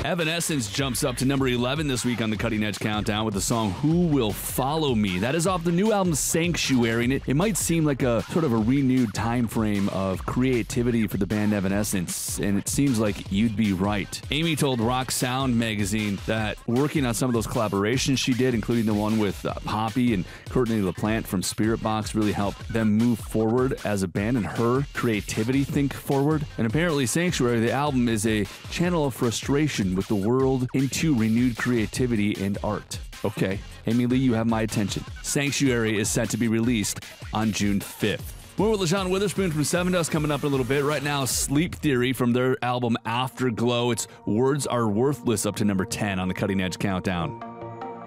Evanescence jumps up to number 11 this week on the Cutting Edge Countdown with the song Who Will Follow Me. That is off the new album Sanctuary, and it might seem like a sort of a renewed time frame of creativity for the band Evanescence, and it seems like you'd be right. Amy told Rock Sound magazine that working on some of those collaborations she did, including the one with Poppy and Courtney LaPlante from Spirit Box, really helped them move forward as a band and her creativity think forward. And apparently Sanctuary, the album, is a channel of frustration with the world into renewed creativity and art. Okay, Amy Lee, you have my attention. Sanctuary is set to be released on June 5th. More with LaShawn Witherspoon from Seven Dust coming up in a little bit. Right now, Sleep Theory from their album Afterglow. It's Words Are Worthless up to number 10 on the Cutting Edge Countdown.